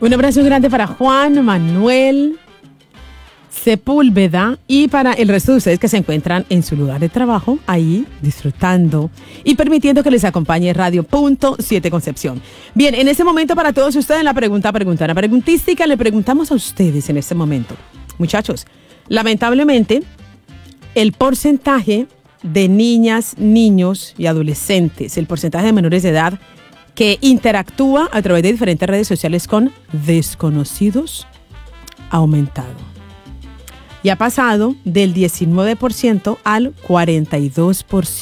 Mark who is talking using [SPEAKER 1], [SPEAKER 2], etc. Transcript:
[SPEAKER 1] Un abrazo grande para Juan Manuel Sepúlveda y para el resto de ustedes que se encuentran en su lugar de trabajo, ahí disfrutando y permitiendo que les acompañe Radio Punto 7 Concepción. Bien, en este momento para todos ustedes la una preguntística, le preguntamos a ustedes en este momento. Muchachos, lamentablemente el porcentaje de niñas, niños y adolescentes, el porcentaje de menores de edad que interactúa a través de diferentes redes sociales con desconocidos ha aumentado. Y ha pasado del 19% al 42%.